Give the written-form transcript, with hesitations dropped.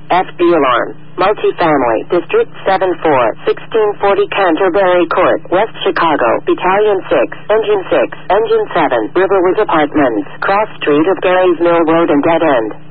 FB alarm. Multifamily, District 74, 1640 Canterbury Court, West Chicago, Battalion 6, Engine 6, Engine 7, Riverwoods Apartments, Cross Street of Gary's Mill Road and Dead End.